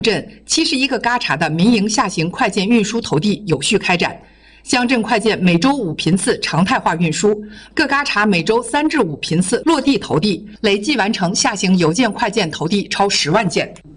镇71个嘎查的民营下行快件运输投递有序开展，乡镇快件每周5频次常态化运输，各嘎查每周3至5频次落地投递，累计完成下行邮件快件投递超10万件。